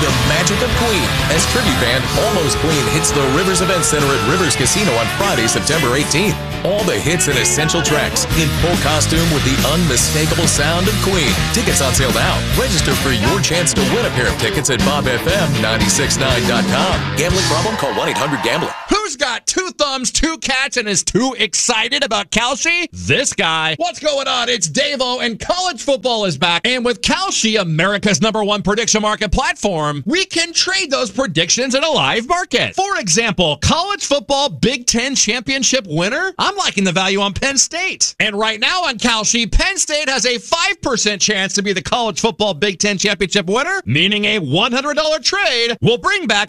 the magic of Queen as tribute band Almost Queen hits the Rivers Event Center at Rivers Casino on Friday, September 18th. All the hits and essential tracks in full costume with the unmistakable sound of Queen. Tickets on sale now. Register for your chance to win a pair of tickets at BobFM969.com. Gambling problem? Call 1-800-GAMBLER. Who's got 2 thumbs, 2 cats, and is too excited about Kalshi? This guy. What's going on? It's Dave-O, and college football is back. And with Kalshi, America's #1 prediction market platform, we can trade those predictions in a live market. For example, college football Big Ten championship winner? I'm liking the value on Penn State. And right now on Kalshi, Penn State has a 5% chance to be the college football Big Ten championship winner, meaning a $100 trade will bring back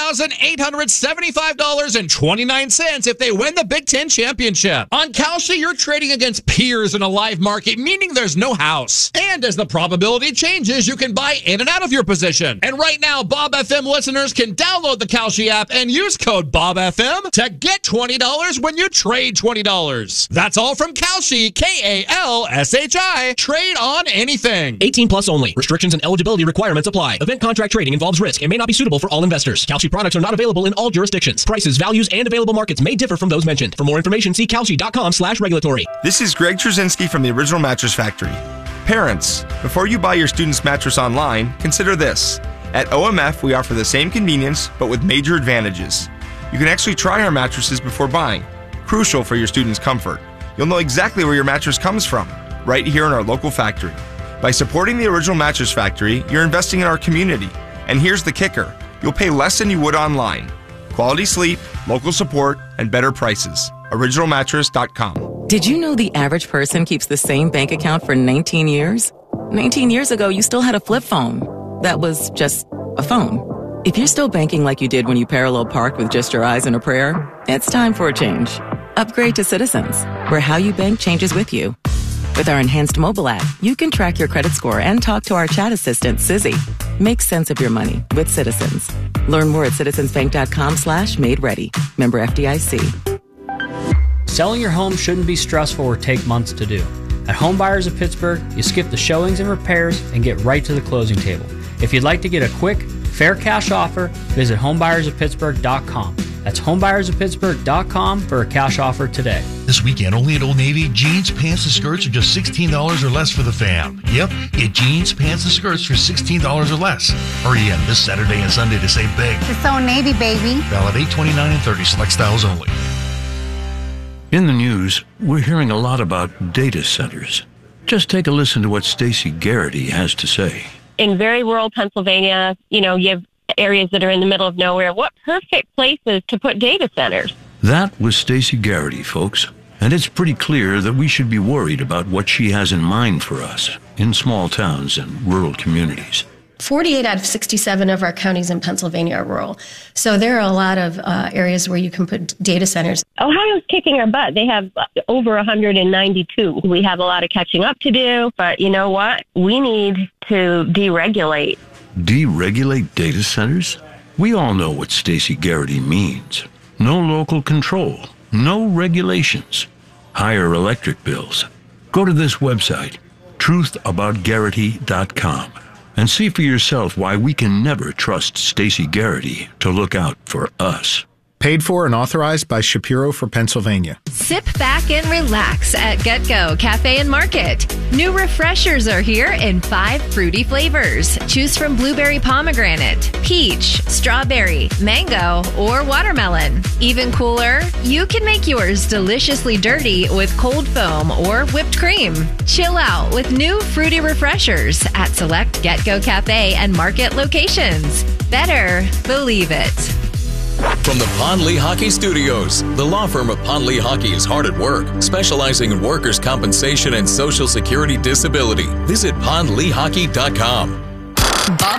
$1,875.29 if they win the Big Ten championship. On Kalshi, you're trading against peers in a live market, meaning there's no house. And as the probability changes, you can buy in and out of your position. And right now, Bob FM listeners can download the Kalshi app and use code BobFM to get $20 when you trade $20. That's all from Kalshi, Kalshi. Trade on anything. 18 plus only. Restrictions and eligibility requirements apply. Event contract trading involves risk and may not be suitable for all investors. Kalshi products are not available in all jurisdictions. Prices, values, and available markets may differ from those mentioned. For more information, see Kalshi.com/regulatory. This is Greg Trzynski from the Original Mattress Factory. Parents, before you buy your student's mattress online, consider this. At OMF, we offer the same convenience, but with major advantages. You can actually try our mattresses before buying. Crucial for your student's comfort. You'll know exactly where your mattress comes from, right here in our local factory. By supporting the Original Mattress Factory, you're investing in our community. And here's the kicker. You'll pay less than you would online. Quality sleep, local support, and better prices. OriginalMattress.com. Did you know the average person keeps the same bank account for 19 years? 19 years ago, you still had a flip phone. That was just a phone. If you're still banking like you did when you parallel parked with just your eyes and a prayer, it's time for a change. Upgrade to Citizens, where how you bank changes with you. With our enhanced mobile app, you can track your credit score and talk to our chat assistant, Sizzy. Make sense of your money with Citizens. Learn more at citizensbank.com/made-ready. Member FDIC. Selling your home shouldn't be stressful or take months to do. At Home Buyers of Pittsburgh, you skip the showings and repairs and get right to the closing table. If you'd like to get a quick, fair cash offer, visit homebuyersoftpittsburgh.com. That's homebuyersoftpittsburgh.com for a cash offer today. This weekend, only at Old Navy, jeans, pants, and skirts are just $16 or less for the fam. Yep, get jeans, pants, and skirts for $16 or less. Hurry in this Saturday and Sunday to save big. It's Old Navy, baby. Valid 8/29 and 30, select styles only. In the news, we're hearing a lot about data centers. Just take a listen to what Stacey Garrity has to say. In very rural Pennsylvania, you have areas that are in the middle of nowhere. What perfect places to put data centers? That was Stacey Garrity, folks. And it's pretty clear that we should be worried about what she has in mind for us in small towns and rural communities. 48 out of 67 of our counties in Pennsylvania are rural. So there are a lot of areas where you can put data centers. Ohio's kicking our butt. They have over 192. We have a lot of catching up to do, but you know what? We need to deregulate. Deregulate data centers? We all know what Stacey Garrity means. No local control, no regulations, higher electric bills. Go to this website, truthaboutgarrity.com, and see for yourself why we can never trust Stacey Garrity to look out for us. Paid for and authorized by Shapiro for Pennsylvania. Sit back and relax at GetGo Cafe and Market. New refreshers are here in 5 fruity flavors. Choose from blueberry pomegranate, peach, strawberry, mango, or watermelon. Even cooler, you can make yours deliciously dirty with cold foam or whipped cream. Chill out with new fruity refreshers at select GetGo Cafe and Market locations. Better believe it. From the Pond Lee Hockey Studios, the law firm of Pond Lee Hockey is hard at work, specializing in workers' compensation and Social Security disability. Visit pondleehockey.com. Bob